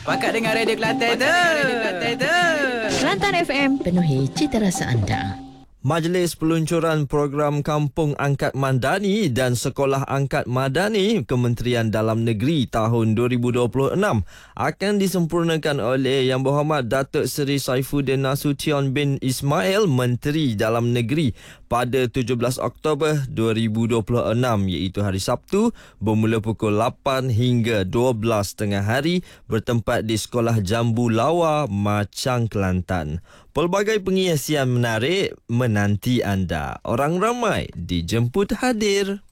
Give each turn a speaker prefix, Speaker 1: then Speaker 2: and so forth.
Speaker 1: Pakat dengar Radio Kelantan tu.
Speaker 2: Kelantan FM, penuhi cita rasa anda.
Speaker 3: Majlis peluncuran program Kampung Angkat Madani dan Sekolah Angkat Madani Kementerian Dalam Negeri tahun 2026 akan disempurnakan oleh Yang Berhormat Datuk Seri Saifuddin Nasution bin Ismail, Menteri Dalam Negeri, pada 17 Oktober 2026 iaitu hari Sabtu bermula pukul 8 hingga 12.30 hari bertempat di Sekolah Jambu Lawa, Machang, Kelantan. Pelbagai penghiasan menarik menanti anda. Orang ramai dijemput hadir.